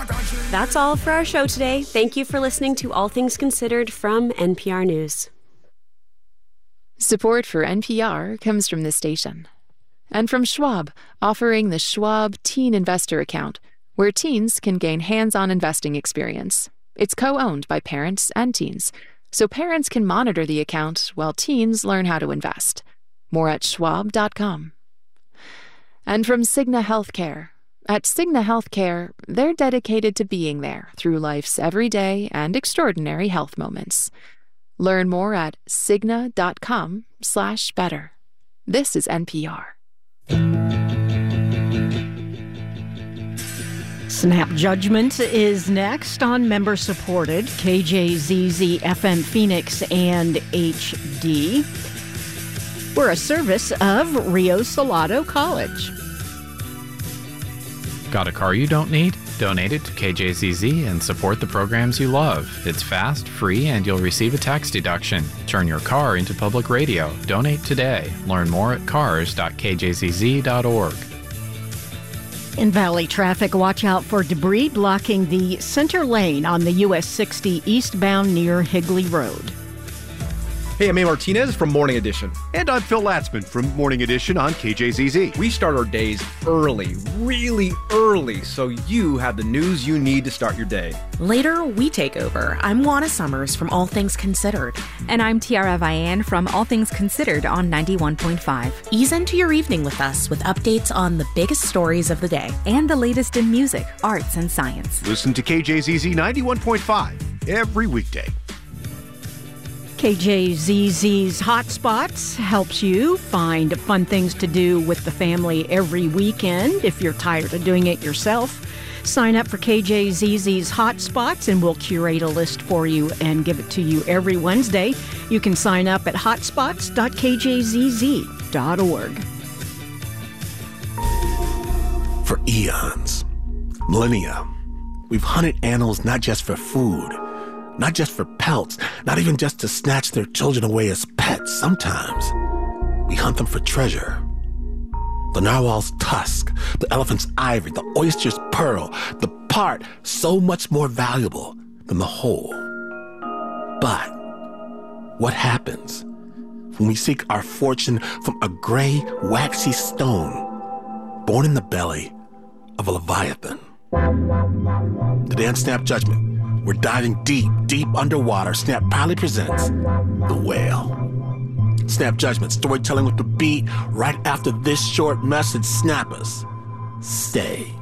That's all for our show today. Thank you for listening to All Things Considered from NPR News. Support for NPR comes from this station. And from Schwab, offering the Schwab Teen Investor Account, where teens can gain hands-on investing experience. It's co-owned by parents and teens, so parents can monitor the account while teens learn how to invest. More at schwab.com. And from Cigna Healthcare. At Cigna Healthcare, they're dedicated to being there through life's everyday and extraordinary health moments. Learn more at cigna.com/better. This is NPR. Snap Judgment is next on member-supported KJZZ FM Phoenix and HD. We're a service of Rio Salado College. Got a car you don't need? Donate it to KJZZ and support the programs you love. It's fast, free, and you'll receive a tax deduction. Turn your car into public radio. Donate today. Learn more at cars.kjzz.org. In Valley traffic, watch out for debris blocking the center lane on the US 60 eastbound near Higley Road. Hey, I'm A. Martinez from Morning Edition. And I'm Phil Latzman from Morning Edition on KJZZ. We start our days early, really early, so you have the news you need to start your day. Later, we take over. I'm Juana Summers from All Things Considered. And I'm Tiara Vian from All Things Considered on 91.5. Ease into your evening with us with updates on the biggest stories of the day. And the latest in music, arts, and science. Listen to KJZZ 91.5 every weekday. KJZZ's Hotspots helps you find fun things to do with the family every weekend if you're tired of doing it yourself. Sign up for KJZZ's Hotspots and we'll curate a list for you and give it to you every Wednesday. You can sign up at hotspots.kjzz.org. For eons, millennia, we've hunted animals not just for food, not just for pelts, not even just to snatch their children away as pets. Sometimes we hunt them for treasure. The narwhal's tusk, the elephant's ivory, the oyster's pearl, the part so much more valuable than the whole. But what happens when we seek our fortune from a gray, waxy stone born in the belly of a leviathan? Today on Snap Judgment, we're diving deep, deep underwater. Snap proudly presents The Whale. Snap Judgment, storytelling with the beat. Right after this short message, snappers, stay